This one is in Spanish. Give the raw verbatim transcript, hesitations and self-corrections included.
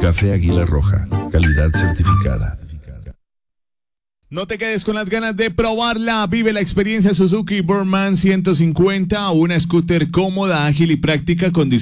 Café Águila Roja, calidad certificada. No te quedes con las ganas de probarla. Vive la experiencia Suzuki Burman ciento cincuenta, una scooter cómoda, ágil y práctica con